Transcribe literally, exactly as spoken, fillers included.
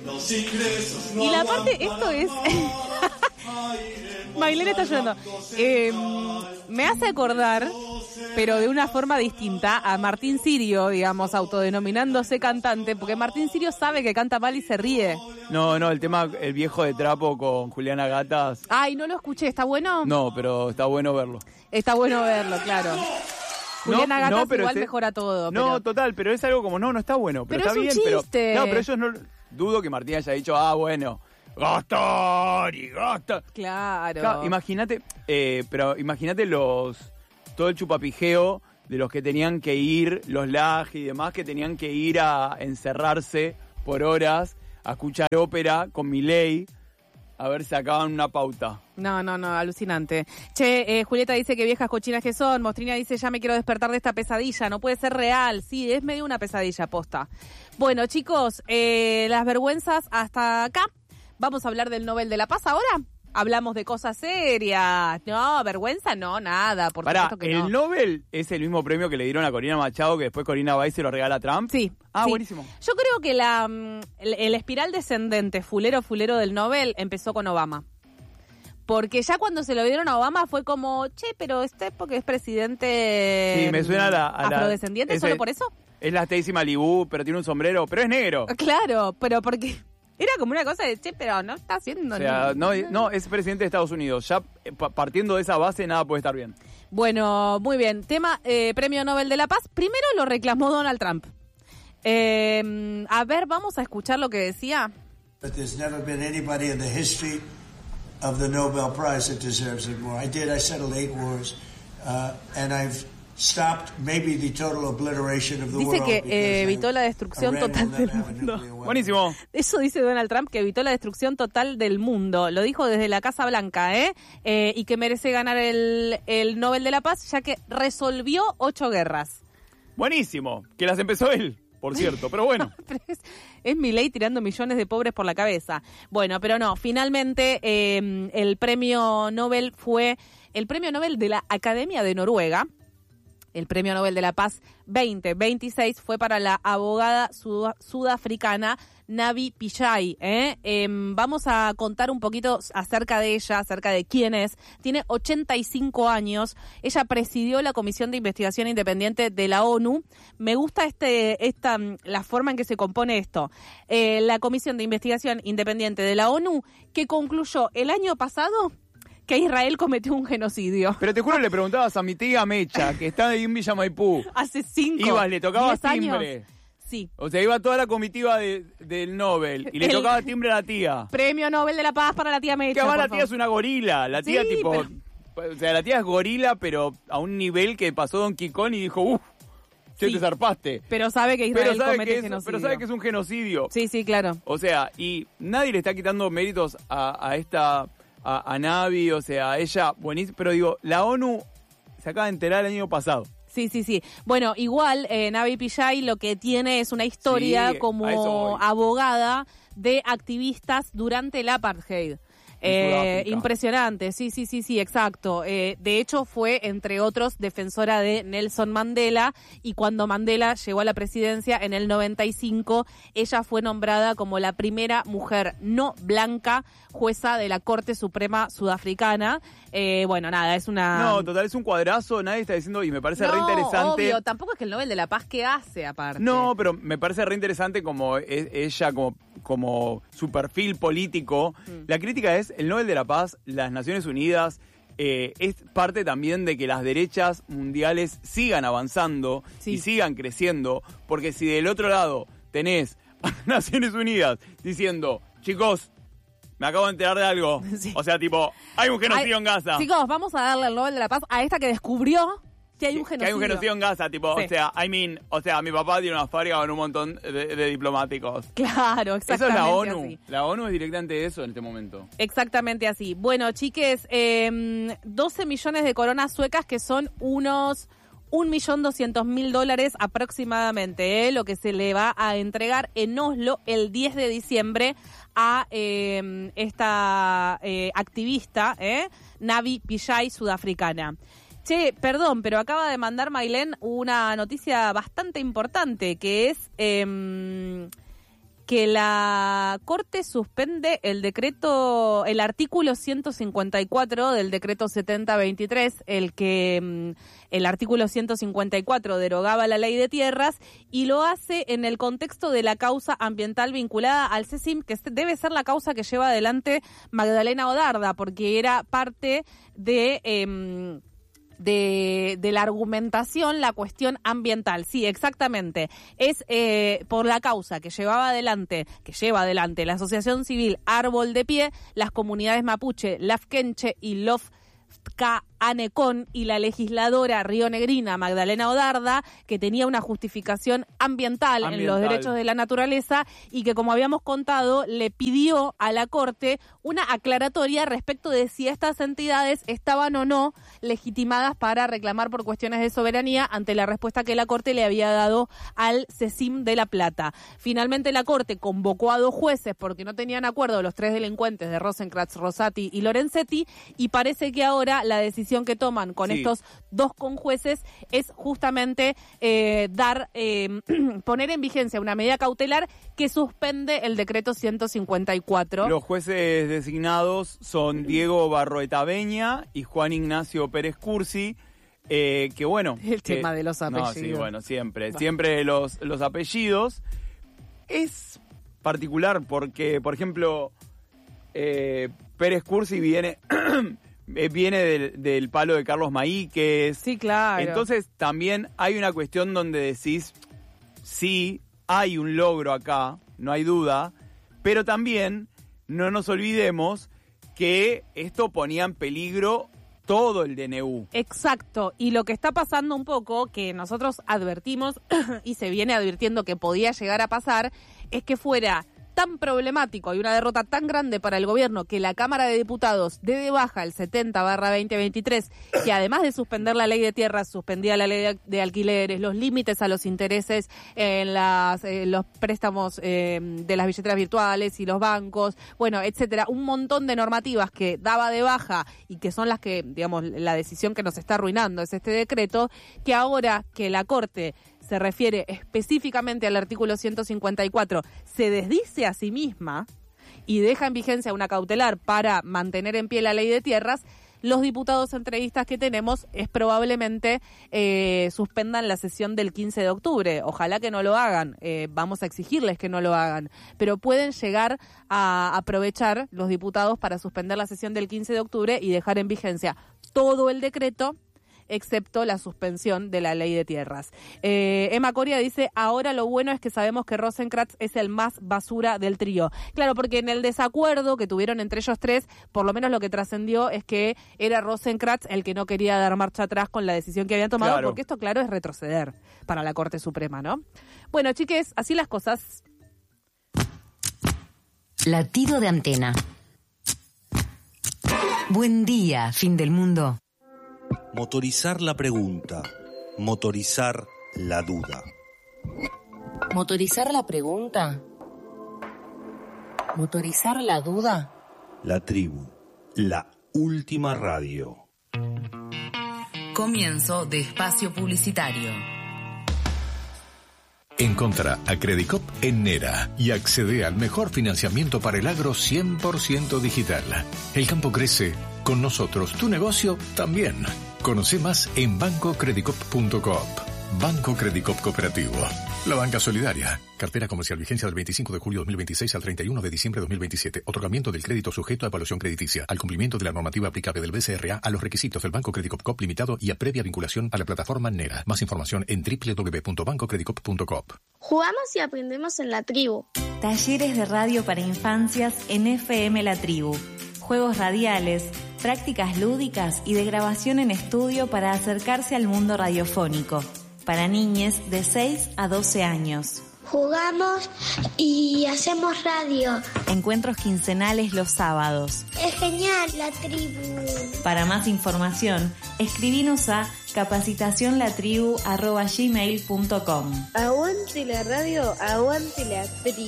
Y la parte, esto es... Mailén está llorando. Eh, me hace acordar, pero de una forma distinta, a Martín Sirio, digamos, autodenominándose cantante, porque Martín Sirio sabe que canta mal y se ríe. No, no, el tema, el viejo de trapo con Juliana Gatas. Ay, no lo escuché, ¿está bueno? No, pero está bueno verlo. Está bueno verlo, claro. Juliana no, Gatas no, pero igual ese, mejora todo. No, pero... total, pero es algo como, no, no está bueno. Pero, pero está es bien, un chiste. pero. No, pero ellos no. Dudo que Martín haya dicho, ah, bueno. Gastar y gastar. Claro. claro imagínate, eh, pero imagínate los. Todo el chupapijeo de los que tenían que ir, los lag y demás, que tenían que ir a encerrarse por horas a escuchar ópera con Milei. A ver si sacaban una pauta. No, no, no, alucinante. Che, eh, Julieta dice que viejas cochinas que son. Mostrina dice, ya me quiero despertar de esta pesadilla. No puede ser real. Sí, es medio una pesadilla, posta. Bueno, chicos, eh, las vergüenzas hasta acá. Vamos a hablar del Nobel de la Paz ahora. Hablamos de cosas serias. No, vergüenza no, nada. Por Pará, supuesto que ¿el no. Nobel es el mismo premio que le dieron a Corina Machado que después Corina Báez se lo regala a Trump? Sí. Ah, sí. buenísimo. Yo creo que la el, el espiral descendente, fulero, fulero del Nobel, empezó con Obama. Porque ya cuando se lo dieron a Obama fue como, che, pero este porque es presidente sí, me suena a la, a afrodescendiente, la, ¿solo ese, por eso? Es la Stacy Malibu, pero tiene un sombrero, pero es negro. Claro, pero porque era como una cosa de, che, pero no está haciendo o sea, no, no, no, es presidente de Estados Unidos. Ya partiendo de esa base, nada puede estar bien. Bueno, muy bien. Tema eh, Premio Nobel de la Paz. Primero lo reclamó Donald Trump. Eh, a ver, vamos a escuchar lo que decía. But there's never been anybody in the history of the Nobel Prize that deserves it more. I did. I settled eight wars, uh, and I've stopped maybe the total obliteration of the Dice world. que eh, evitó la destrucción total del mundo. Buenísimo. Eso dice Donald Trump, que evitó la destrucción total del mundo. Lo dijo desde la Casa Blanca, ¿eh? eh y que merece ganar el, el Nobel de la Paz, ya que resolvió ocho guerras. Buenísimo. Que las empezó él, por cierto, pero bueno. pero es, es Milei tirando millones de pobres por la cabeza. Bueno, pero no, finalmente eh, el premio Nobel fue el premio Nobel de la Academia de Noruega. El Premio Nobel de la Paz veinte veintiséis fue para la abogada sud- sudafricana Navi Pillay. ¿eh? Eh, vamos a contar un poquito acerca de ella, acerca de quién es. Tiene ochenta y cinco años. Ella presidió la Comisión de Investigación Independiente de la ONU. Me gusta este, esta, la forma en que se compone esto. Eh, la Comisión de Investigación Independiente de la ONU, que concluyó el año pasado que Israel cometió un genocidio. Pero te juro, le preguntabas a mi tía Mecha, que está ahí en Villa Maipú. Hace cinco, Ibas, le tocaba diez timbre. Años. Sí. O sea, iba toda la comitiva de, del Nobel y le El tocaba timbre a la tía. Premio Nobel de la Paz para la tía Mecha. Que además la tía favor. es una gorila. La tía Sí, tipo... pero... O sea, la tía es gorila, pero a un nivel que pasó Don Kong y dijo, uff, che, sí, te zarpaste. Pero sabe que Israel pero sabe comete que es, genocidio. Pero sabe que es un genocidio. Sí, sí, claro. O sea, y nadie le está quitando méritos a, a esta... A, a Navi, o sea, ella, buenísimo, pero digo, la ONU se acaba de enterar el año pasado. Sí, sí, sí. Bueno, igual, eh, Navi Pillay lo que tiene es una historia sí, como abogada de activistas durante el apartheid. Eh, impresionante, sí, sí, sí, sí, exacto. Eh, de hecho, fue, entre otros, defensora de Nelson Mandela, y cuando Mandela llegó a la presidencia en el noventa y cinco, ella fue nombrada como la primera mujer no blanca jueza de la Corte Suprema Sudafricana. Eh, bueno, nada, es una... No, total, es un cuadrazo, nadie está diciendo, y me parece no, re interesante... obvio, tampoco es que el Nobel de la Paz, ¿qué hace aparte? No, pero me parece re interesante como es, ella, como, como su perfil político. Mm. La crítica es, el Nobel de la Paz, las Naciones Unidas, eh, es parte también de que las derechas mundiales sigan avanzando sí. y sigan creciendo, porque si del otro lado tenés a Naciones Unidas diciendo, chicos, me acabo de enterar de algo. Sí. O sea, tipo, hay un genocidio hay, en Gaza. Chicos, vamos a darle el Nobel de la Paz a esta que descubrió que hay un genocidio. Que hay un genocidio en Gaza, tipo, sí. o sea, I mean, o sea, mi papá tiene una fábrica con un montón de, de diplomáticos. Claro, exactamente. Eso es la ONU. Así. La ONU es directamente eso en este momento. Exactamente así. Bueno, chiques, eh, doce millones de coronas suecas, que son unos un millón doscientos mil dólares aproximadamente, ¿eh? Lo que se le va a entregar en Oslo el diez de diciembre a eh, esta eh, activista, ¿eh? Navi Pillay, sudafricana. Che, perdón, pero acaba de mandar Mailén una noticia bastante importante, que es eh, que la Corte suspende el decreto, el artículo ciento cincuenta y cuatro del decreto setenta veintitrés, el que el artículo ciento cincuenta y cuatro derogaba la ley de tierras, y lo hace en el contexto de la causa ambiental vinculada al CECIM, que debe ser la causa que lleva adelante Magdalena Odarda, porque era parte de... Eh, De, de la argumentación, la cuestión ambiental. Sí, exactamente. Es eh, por la causa que llevaba adelante, que lleva adelante la Asociación Civil Árbol de Pie, las comunidades mapuche, Lafkenche y Lofka Anecón, y la legisladora rionegrina Magdalena Odarda, que tenía una justificación ambiental, ambiental en los derechos de la naturaleza, y que, como habíamos contado, le pidió a la Corte una aclaratoria respecto de si estas entidades estaban o no legitimadas para reclamar por cuestiones de soberanía, ante la respuesta que la Corte le había dado al CECIM de La Plata. Finalmente la Corte convocó a dos jueces porque no tenían acuerdo los tres delincuentes de Rosenkrantz, Rosati y Lorenzetti, y parece que ahora la decisión que toman con sí. estos dos conjueces es justamente eh, dar eh, poner en vigencia una medida cautelar que suspende el decreto ciento cincuenta y cuatro. Los jueces designados son Diego Barroetaveña y Juan Ignacio Pérez Cursi, eh, que bueno... El tema eh, de los apellidos. No, sí, bueno, siempre, bueno. siempre los, los apellidos. Es particular porque, por ejemplo, eh, Pérez Cursi viene... viene del, del palo de Carlos Maíquez. Sí, claro. Entonces también hay una cuestión donde decís, sí, hay un logro acá, no hay duda, pero también no nos olvidemos que esto ponía en peligro todo el D N U. Exacto, y lo que está pasando un poco, que nosotros advertimos y se viene advirtiendo que podía llegar a pasar, es que fuera tan problemático y una derrota tan grande para el gobierno que la Cámara de Diputados dé de baja el setenta barra veinte veintitrés, que además de suspender la ley de tierras, suspendía la ley de, de alquileres, los límites a los intereses en las, eh, los préstamos eh, de las billeteras virtuales y los bancos, bueno, etcétera, un montón de normativas que daba de baja y que son las que, digamos, la decisión que nos está arruinando es este decreto, que ahora que la Corte se refiere específicamente al artículo ciento cincuenta y cuatro, se desdice a sí misma y deja en vigencia una cautelar para mantener en pie la ley de tierras, los diputados entrevistas que tenemos es probablemente eh, suspendan la sesión del quince de octubre. Ojalá que no lo hagan, eh, vamos a exigirles que no lo hagan, pero pueden llegar a aprovechar los diputados para suspender la sesión del quince de octubre y dejar en vigencia todo el decreto, excepto la suspensión de la ley de tierras. Eh, Emma Coria dice, ahora lo bueno es que sabemos que Rosenkrantz es el más basura del trío. Claro, porque en el desacuerdo que tuvieron entre ellos tres, por lo menos lo que trascendió es que era Rosenkrantz el que no quería dar marcha atrás con la decisión que habían tomado, claro. Porque esto, claro, es retroceder para la Corte Suprema, ¿no? Bueno, chiques, así las cosas. Latido de antena. Buen día, fin del mundo. Motorizar la pregunta, motorizar la duda. ¿Motorizar la pregunta? ¿Motorizar la duda? La tribu, la última radio. Comienzo de espacio publicitario. Encontrá a Credicop en Nera y accede al mejor financiamiento para el agro cien por ciento digital. El campo crece, con nosotros tu negocio también. Conoce más en banco credicop punto coop. Banco Credicop Cooperativo. La banca solidaria. Cartera comercial, vigencia del veinticinco de julio de dos mil veintiséis al treinta y uno de diciembre de dos mil veintisiete. Otorgamiento del crédito sujeto a evaluación crediticia. Al cumplimiento de la normativa aplicable del B C R A a los requisitos del Banco Credicop Coop Limitado y a previa vinculación a la plataforma Nera. Más información en doble u doble u doble u punto banco credicop punto coop. Jugamos y aprendemos en la tribu. Talleres de radio para infancias en F M La Tribu. Juegos radiales, prácticas lúdicas y de grabación en estudio para acercarse al mundo radiofónico. Para niñes de seis a doce años. Jugamos y hacemos radio. Encuentros quincenales los sábados. Es genial la tribu. Para más información, escribinos a capacitacionlatribu arroba gmail punto com. Aguante la radio, aguante la tribu.